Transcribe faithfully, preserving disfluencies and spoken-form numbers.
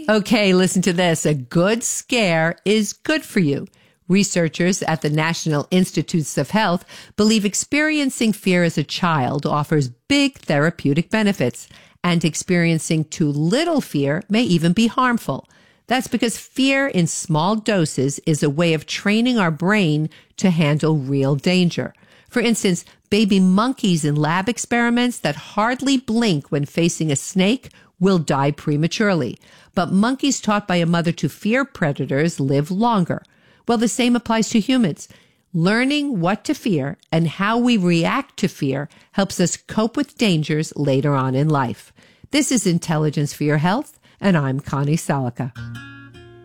Okay, listen to this. A good scare is good for you. Researchers at the National Institutes of Health believe experiencing fear as a child offers big therapeutic benefits, and experiencing too little fear may even be harmful. That's because fear in small doses is a way of training our brain to handle real danger. For instance, baby monkeys in lab experiments that hardly blink when facing a snake will die prematurely. But monkeys taught by a mother to fear predators live longer. Well, the same applies to humans. Learning what to fear and how we react to fear helps us cope with dangers later on in life. This is Intelligence for Your Health, and I'm Connie Salica.